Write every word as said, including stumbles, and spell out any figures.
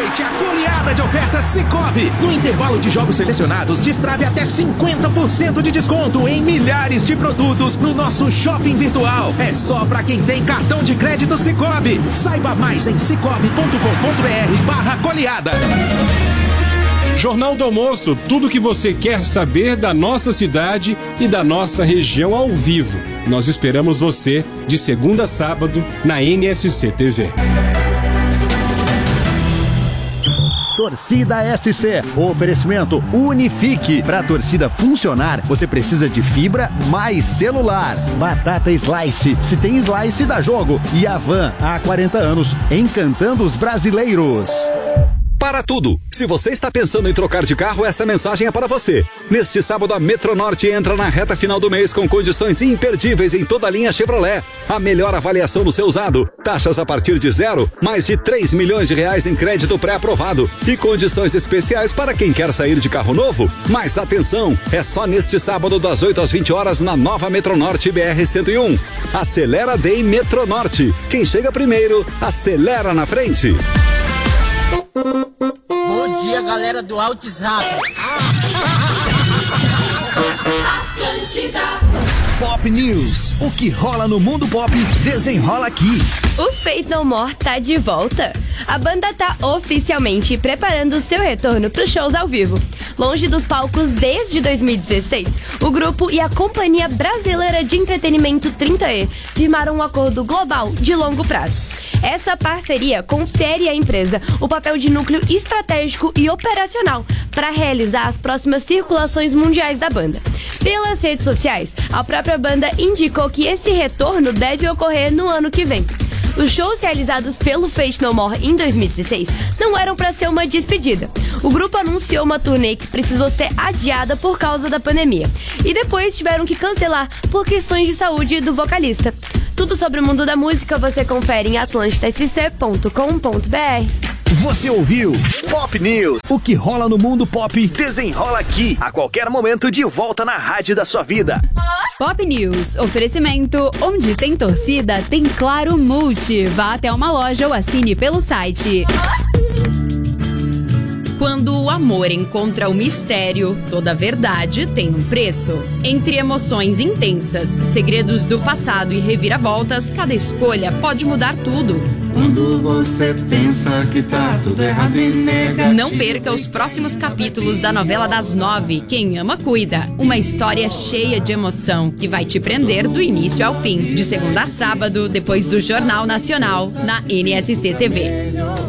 Aproveite a goleada de ofertas Sicoob. No intervalo de jogos selecionados, destrave até cinquenta por cento de desconto em milhares de produtos no nosso shopping virtual. É só pra quem tem cartão de crédito Sicoob. Saiba mais em cicobi ponto com ponto br barra goleada. Jornal do Almoço, tudo o que você quer saber da nossa cidade e da nossa região ao vivo. Nós esperamos você de segunda a sábado na N S C T V. Torcida S C, oferecimento Unifique. Para a torcida funcionar, você precisa de fibra mais celular. Batata Slice, se tem Slice dá jogo. E a Van, há quarenta anos, encantando os brasileiros. Para tudo! Se você está pensando em trocar de carro, essa mensagem é para você. Neste sábado, a Metronorte entra na reta final do mês com condições imperdíveis em toda a linha Chevrolet. A melhor avaliação no seu usado. Taxas a partir de zero, mais de três milhões de reais em crédito pré-aprovado. E condições especiais para quem quer sair de carro novo. Mas atenção, é só neste sábado das oito às vinte horas na nova Metronorte B R cento e um. Acelera Day Metronorte. Quem chega primeiro, acelera na frente. Bom dia, galera do WhatsApp. Pop News. O que rola no mundo pop, desenrola aqui. O Faith No More tá de volta. A banda tá oficialmente preparando seu retorno para os shows ao vivo. Longe dos palcos desde dois mil e dezesseis, o grupo e a Companhia Brasileira de Entretenimento trinta E firmaram um acordo global de longo prazo. Essa parceria confere à empresa o papel de núcleo estratégico e operacional para realizar as próximas circulações mundiais da banda. Pelas redes sociais, a própria banda indicou que esse retorno deve ocorrer no ano que vem. Os shows realizados pelo Faith No More em dois mil e dezesseis não eram para ser uma despedida. O grupo anunciou uma turnê que precisou ser adiada por causa da pandemia e depois tiveram que cancelar por questões de saúde do vocalista. Tudo sobre o mundo da música você confere em atlântida s c ponto com ponto b r. Você ouviu Pop News. O que rola no mundo pop, desenrola aqui. A qualquer momento, de volta na rádio da sua vida. Pop News. Oferecimento. Onde tem torcida, tem Claro Multi. Vá até uma loja ou assine pelo site. Quando o amor encontra o mistério, toda verdade tem um preço. Entre emoções intensas, segredos do passado e reviravoltas, cada escolha pode mudar tudo. Quando você pensa que tá tudo errado e negativo. Não perca os próximos capítulos da novela das nove, Quem Ama Cuida. Uma história cheia de emoção que vai te prender do início ao fim. De segunda a sábado, depois do Jornal Nacional, na N S C T V.